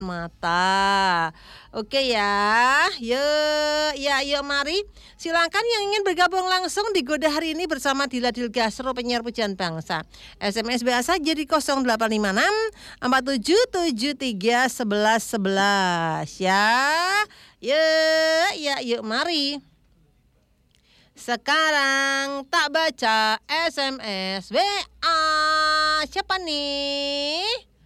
mata. Oke ya. Yuk mari. Silakan yang ingin bergabung langsung di Goda hari ini bersama Dila Dilgasro penyiar pujian bangsa. SMS biasa jadi 0856 4773 1111 ya. Yuk mari. Sekarang tak baca SMS WA. Siapa nih?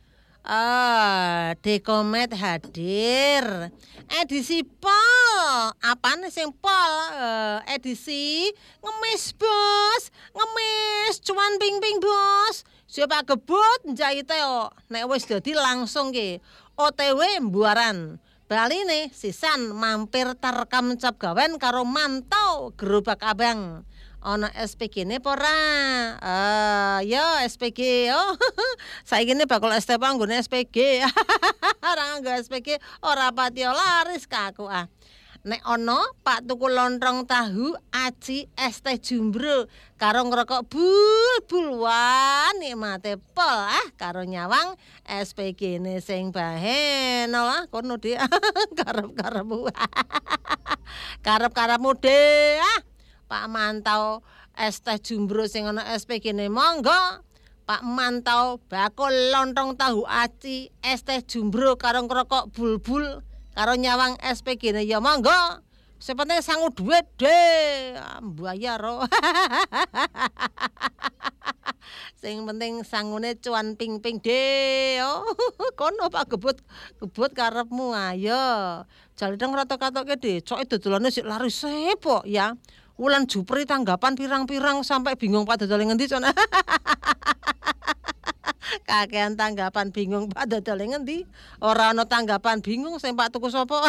Dekomet hadir. Edisi pol. Apaan sing pol? Edisi ngemis bos. Ngemis cuan ping-ping bos. Siapa gebut njahit yo. Nek wis dadi langsung ki. OTW mbuaran. Bali nih sisan mampir terekam cap gawen karo mantau gerobak abang. Ono SPG ne pora. Yo SPG yo. Saiki ne bakal STP nggone SPG. Ora nggo SPG ora pati laris kaku ah. Nek ono Pak tuku lontong tahu aci es teh jumbro karo ngrokok bul wah nikmate pol karo nyawang SPG ne sing bahen lah kono dhe karep-karepmu. Karep-karepmu dhe Pak mantau es teh jumbro sing ana SPG ne monggo. Pak mantau bakul lontong tahu aci es teh jumbro karo ngrokok bulbul karo nyawang SPG ne ya monggo. Sepenting sangu duit deh, mbayar ro. Sing penting sangune cuan ping-ping deh. Kono Pak gebut karepmu ayo. Jalidang rata-katoke deh, coke dodolane sik laris sepok ya. Wulan Jupri tanggapan pirang-pirang sampai bingung Pak dodol ngendi con. Kakean tanggapan bingung Pak dodol ngendi? Ora ana tanggapan bingung sing Pak tuku sapa.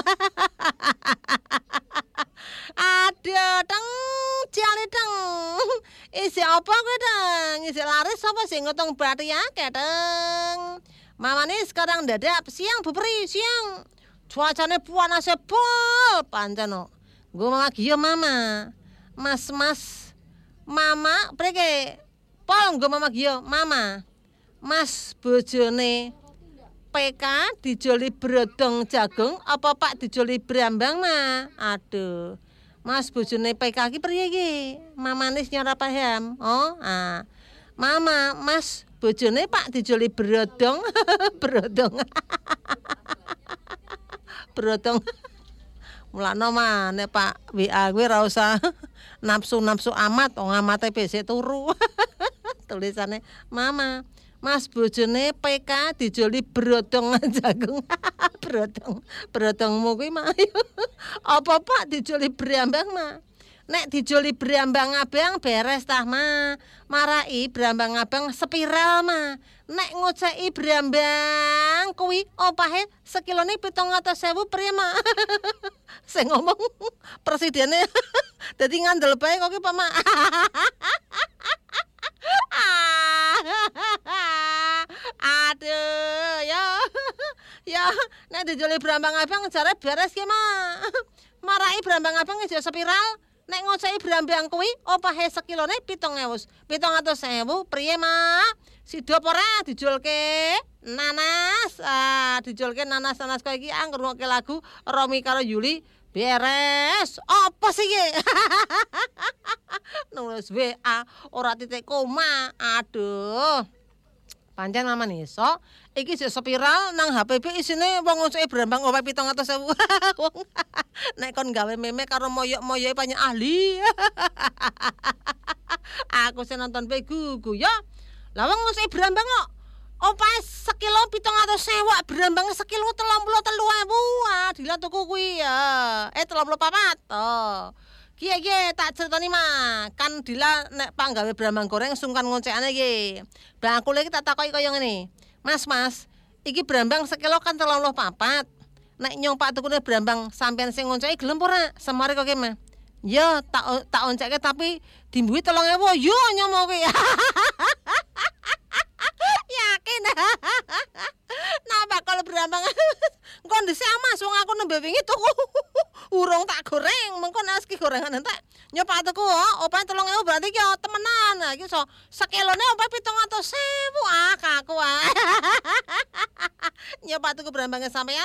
Aduh, teng jalideng. Isi apa kowe, Teng? Isi laris apa sing ngutang berarti akeh, Teng? Mamane sekarang dadak siang beperi siang. Cuacane panase pol pancen no. Nggo mama giyo mama. Mas, mama preke. Pol nggo mama giyo mama. Mas bojone PK dijoli brodong jagung apa Pak dijoli brambang mah? Aduh. Mas bojone PK ki priye ki? Mamanis nyora paham. Mama, Mas bojone Pak dijoli brodong. Brodong. Mulane maneh Pak WA kuwi ora usah nafsu amat, wong amate besek turu. Tulisane, Mama, Mas bojone PK dijoli brodong jagung. Brodongmu kuwi mah. Apa Pak dijoli brambang mah? Nek dijoli brambang abang beres tah mah. Marai brambang abang spiral mah. Nek ngoceki brambang kuwi opahe sekilone 700.000 priye mah. Sing ngomong presidene dadi ngandel bae kok ki Pak Mak. Aduh, ya nek dijoli brambang abang jare beres ki mah. Marai brambang abang aja spiral. Nek ngoceki brambang kuwi opahe sekilone 700.000 priye mah? Sida apa ora dijolke nanas. Dijolke nanas kowe iki ngrungokke lagu Romi karo Yuli beres. Apa sih iki? Nulis WA ora titik koma. Aduh. Pancen Mama Niso, iki sik spiral nang HPP isine wong ngoceki brambang opo 700.000. Wong nek kon gawe meme karo moyok-moyoke banyak ahli. Aku sing nonton pe gugu ya. Lah wong ngoceki brambang kok opae sekilo 700.000, brambang sekilo 33.000. Dila tuku kuwi ya. 34. Kiye tak critani mah. Kan Dila nek panggawe brambang goreng sungkan ngoncekane iki. Bangkule iki tak takoki kaya ngene. Mas, iki brambang sekilo kan 34. Nek nyong Pak tukune brambang sampean sing ngonceki gelem ora? Semare kok ki mah. Ya tak oncekke tapi dimbuhi 3.000. Yo nyomo kuwi. Yakin. Nah bakal brambang kondisi amas wong aku nembe wingi tuku urung tak goreng mengko naski gorengan entek nyoba tuku opo 3.000 berarti ki temenan iki so sekilone opo 700.000 kaku Nyepatu keberambangnya sampean